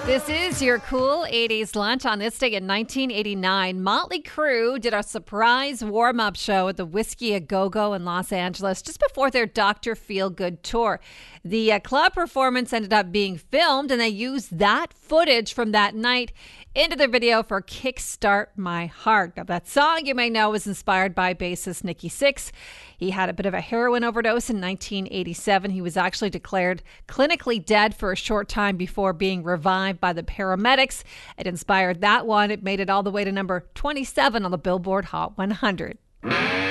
This is your cool 80s lunch. On this day in 1989, Motley Crue did a surprise warm-up show at the Whiskey A Go-Go in Los Angeles just before their Dr. Feelgood tour. The club performance ended up being filmed, and they used that footage from that night into their video for Kickstart My Heart. Now, that song, you may know, was inspired by bassist Nikki Sixx. He had a bit of a heroin overdose in 1987. He was actually declared clinically dead for a short time before being revived by the paramedics. It inspired that one. It made it all the way to number 27 on the Billboard Hot 100.